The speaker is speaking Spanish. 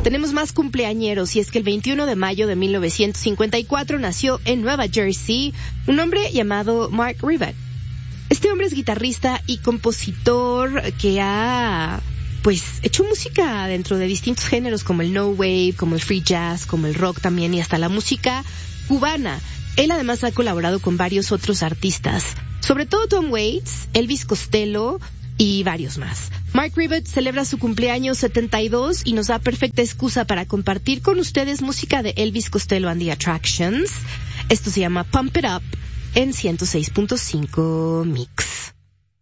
Tenemos más cumpleañeros y es que el 21 de mayo de 1954 nació en Nueva Jersey un hombre llamado Mark Ribot. Este hombre es guitarrista y compositor que ha hecho música dentro de distintos géneros como el no wave, como el free jazz, como el rock también y hasta la música cubana. Él además ha colaborado con varios otros artistas, sobre todo Tom Waits, Elvis Costello y varios más. Mark Ribot celebra su cumpleaños 72 y nos da perfecta excusa para compartir con ustedes música de Elvis Costello and the Attractions. Esto se llama Pump It Up en 106.5 Mix.